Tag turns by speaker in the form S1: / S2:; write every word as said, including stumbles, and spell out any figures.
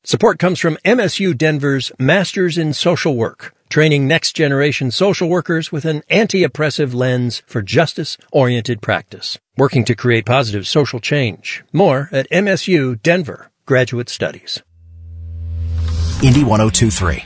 S1: Support comes from M S U Denver's Masters in Social Work, training next-generation social workers with an anti-oppressive lens for justice-oriented practice, working to create positive social change. More at M S U Denver Graduate Studies.
S2: Indy one oh two point three.